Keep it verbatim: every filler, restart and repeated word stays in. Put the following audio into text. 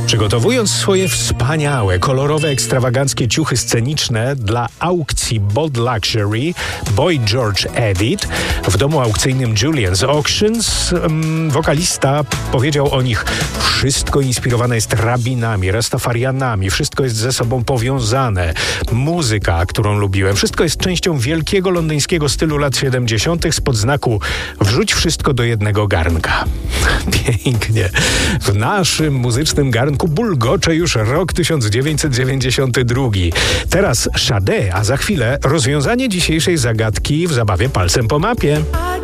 Przygotowując swoje wspaniałe, kolorowe, ekstrawaganckie ciuchy sceniczne dla aukcji Bold Luxury, Boy George Edit w domu aukcyjnym Julian's Auctions, um, wokalista powiedział o nich: wszystko inspirowane jest rabinami, rastafarianami, wszystko jest ze sobą powiązane. Muzyka, którą lubiłem, wszystko jest częścią wielkiego londyńskiego stylu lat siedemdziesiątych spod znaku wrzuć wszystko do jednego garnka. Pięknie. W naszym muzycznym garnku bulgocze już rok tysiąc dziewięćset dziewięćdziesiąty drugi. Teraz Sade, a za chwilę rozwiązanie dzisiejszej zagadki w zabawie palcem po mapie.